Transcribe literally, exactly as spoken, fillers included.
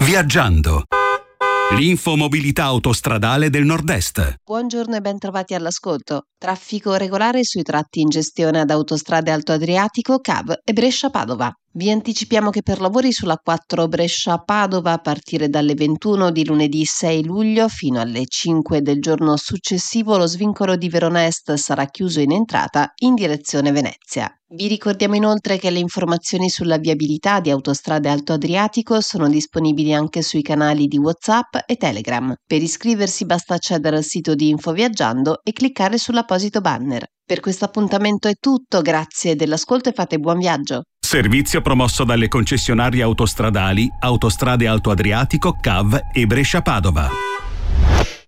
Viaggiando. L'infomobilità autostradale del Nord-Est. Buongiorno e ben trovati all'ascolto. Traffico regolare sui tratti in gestione ad Autostrade Alto Adriatico, C A V e Brescia-Padova. Vi anticipiamo che per lavori sulla quattro Brescia-Padova a partire dalle ventuno di lunedì sei luglio fino alle cinque del giorno successivo lo svincolo di Verona Est sarà chiuso in entrata in direzione Venezia. Vi ricordiamo inoltre che le informazioni sulla viabilità di Autostrade Alto Adriatico sono disponibili anche sui canali di WhatsApp e Telegram. Per iscriversi basta accedere al sito di Infoviaggiando e cliccare sull'apposito banner. Per questo appuntamento è tutto, grazie dell'ascolto e fate buon viaggio. Servizio promosso dalle concessionarie autostradali Autostrade Alto Adriatico, C A V e Brescia Padova.